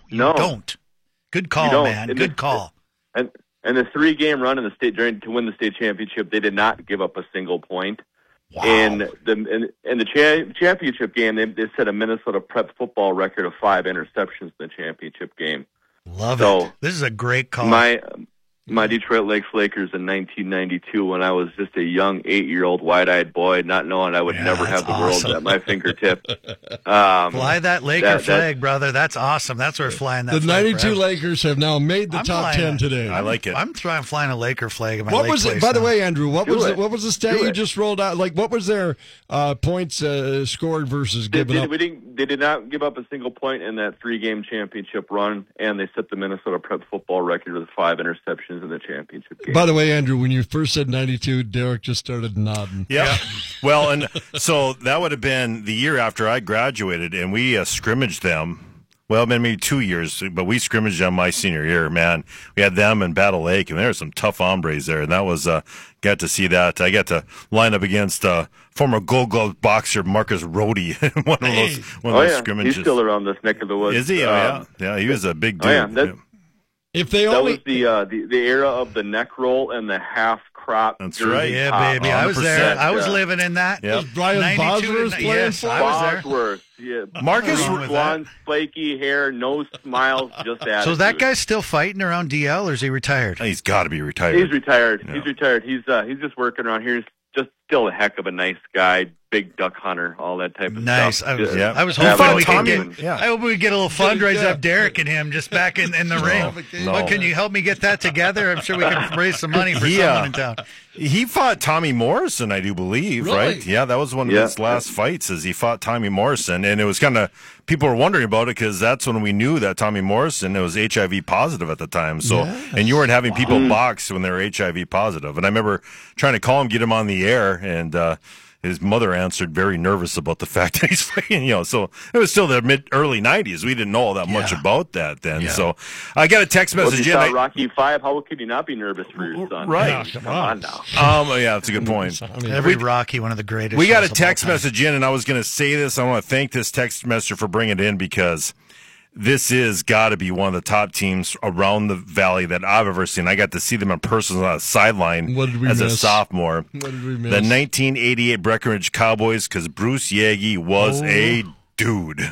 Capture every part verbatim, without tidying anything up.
You no. don't. Good call, don't. man. And Good the, call. And and the three-game run in the state during to win the state championship, they did not give up a single point. Wow. In the in, in the cha- championship game, they, they set a Minnesota Prep football record of five interceptions in the championship game. Love so it. This is a great call. My my Detroit Lakes Lakers in nineteen ninety-two, when I was just a young eight-year-old wide-eyed boy, not knowing I would Yeah, never have the awesome. world at my fingertip. Um, Fly that Laker that- flag, that- brother. That's awesome. That's where we're flying that The flag ninety-two forever. Lakers have now made the I'm top flying ten a- today. I like it. I'm trying flying a Laker flag in my What lake was it? place By the now. way, Andrew, what Do was it. it? What was the stat Do you it. just rolled out? Like, what was their uh, points uh, scored versus They, given they, up? we didn't, they did not give up a single point in that three-game championship run, and they set the Minnesota Prep football record with five interceptions in the championship game. By the way, Andrew, when you first said ninety-two, Derek just started nodding. Yeah. Well, and so that would have been the year after I graduated, and we uh, scrimmaged them. Well, it been maybe two years, but we scrimmaged them my senior year. Man, we had them in Battle Lake, and there were some tough hombres there, and that was uh, got to see that. I got to line up against uh, former Gold Glove boxer Marcus Rohde, one of those one of oh, those yeah. scrimmages. He's still around this neck of the woods. Is he? Oh, Um, yeah, yeah. He was a big dude. Oh, yeah. That, If they that only was the, uh, the the era of the neck roll and the half crop. That's jersey right. Yeah, top. baby. I was there. one hundred percent, I was yeah. living in that. Yeah. was Brian ninety-two Bosworth to- playing yes, for I was there. Bosworth, yeah. Marcus Wrong with blonde, flaky hair, no smiles, just attitude. So is that guy's still fighting around D L, or is he retired? He's got to be retired. He's retired. Yeah. He's retired. He's uh, he's just working around here. He's just still a heck of a nice guy, big duck hunter, all that type of Nice. stuff. I was, Yeah. I was Yeah, hoping but we Tommy- could get. yeah. I hope we could get a little fundraiser Yeah. of Derek and him just back in, in the ring. no. But can you help me get that together? I'm sure we can raise some money for He, someone uh, in town. He fought Tommy Morrison, I do believe, Really? right? Yeah, that was one of Yeah. his last fights. Is he fought Tommy Morrison, and it was kind of people were wondering about it because that's when we knew that Tommy Morrison it was H I V positive at the time. So, Yes. and you weren't having people box when they were H I V positive. And I remember trying to call him, get him on the air, and uh, his mother answered very nervous about the fact that he's fighting. You know, so it was still the mid early nineties. We didn't know all that much Yeah. about that then. Yeah. So, I got a text Well, if message you in. saw I- Rocky Five, how could you not be nervous for your son? Right. Yeah, Come come on on. now. Um, yeah, that's a good point. I mean, Every Rocky, one of the greatest. We got a shows of all text time. message in, and I was going to say this. I want to thank this text messenger for bringing it in because this is got to be one of the top teams around the valley that I've ever seen. I got to see them in person on the sideline What did we as a miss? sophomore. What did we miss? The nineteen eighty-eight Breckenridge Cowboys, because Bruce Yagi was Oh. a dude.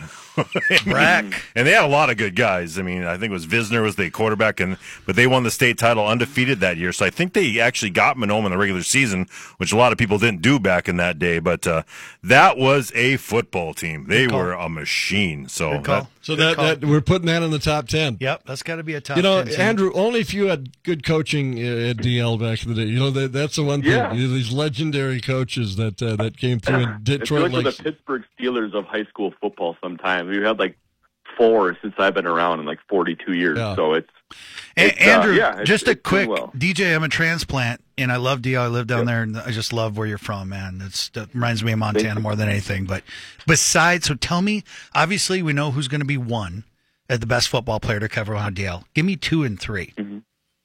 Brack. And they had a lot of good guys. I mean, I think it was Visner was the quarterback, and but they won the state title undefeated that year. So I think they actually got Monoma in the regular season, which a lot of people didn't do back in that day. But uh, that was a football team. They call. were a machine. So Good call. that- So Good that, call. that we're putting that in the top ten. Yep, that's got to be a top. You know, ten team. Andrew, only if you had good coaching uh, at D L back in the day. You know, that, that's the one thing. Yeah. You know, these legendary coaches that uh, that came through in It's Detroit. like Like, the Pittsburgh Steelers of high school football sometimes. We've had like four since I've been around in like forty-two years. Yeah. So it's, A- it's, uh, Andrew, yeah, it's- just a it's doing quick well. D J. I'm a transplant, and I love D L. I live down Yep. there, and I just love where you're from, man. It's, that reminds me of Thank Montana you. more than anything. But besides, so tell me, obviously, we know who's going to be one as the best football player to cover on D L. Give me two and 3 Mm-hmm.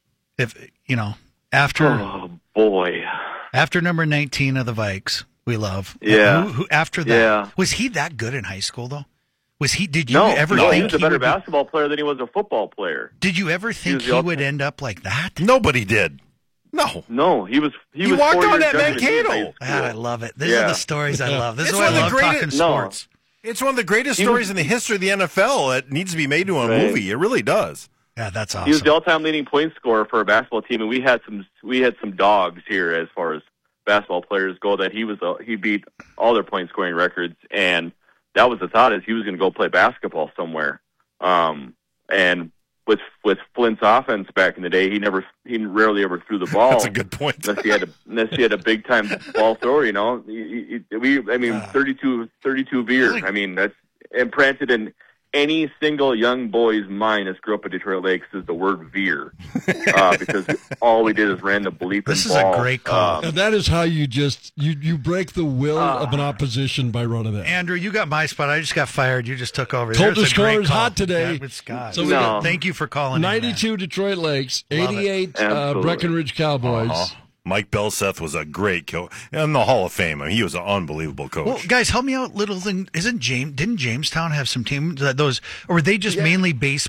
If you know after Oh boy. after number nineteen of the Vikes, we love. Yeah. Who, who after that Yeah. was he that good in high school though? Was he? Did you No, ever no, think he was a he better would be- basketball player than he was a football player. Did you ever think was he, the all- would end up like that? nobody did. No. No, he was. He, He was walked four on years that younger than me in Mankato. high school. God, I love it. These Yeah. are the stories I love. This It's is why I one of love the talking greatest- No. sports. It's one of the greatest He was- stories in the history of the N F L. It needs to be made into a Right. movie. It really does. Yeah, that's awesome. He was the all-time leading point scorer for a basketball team, and we had some we had some dogs here as far as basketball players go. That he was a, he beat all their point scoring records, and that was the thought is he was going to go play basketball somewhere. Um, and with with Flint's offense back in the day, he never he rarely ever threw the ball. That's a good point. Unless he had a unless he had a big time ball thrower, you know. He, he, we I mean thirty-two, thirty-two beer. I mean that's implanted in any single young boy's mind that's grew up at Detroit Lakes is the word veer, uh, because all we did is ran the bleeping This is ball. a great call. Um, and that is how you just you you break the will of an opposition by running that. Andrew, you got my spot. I just got fired. You just took over. Told There's the a great scorer's call. hot today. Yeah, with Scott. So we No. got Thank you for calling in, man. ninety-two Detroit Lakes, Love it. eighty-eight uh, Absolutely. Breckenridge Cowboys. Uh-huh. Mike Belseth was a great coach in the Hall of Fame. I mean, he was an unbelievable coach. Well, guys, help me out. Little thing, isn't James? Didn't Jamestown have some teams that those, or were they just mainly based